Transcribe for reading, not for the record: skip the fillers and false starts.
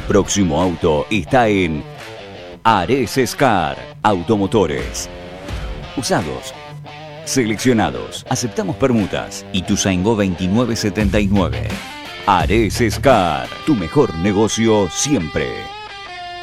próximo auto está en Ares Car Automotores. Usados, seleccionados, aceptamos permutas. Ituzaingó 2979. Ares Car, tu mejor negocio siempre.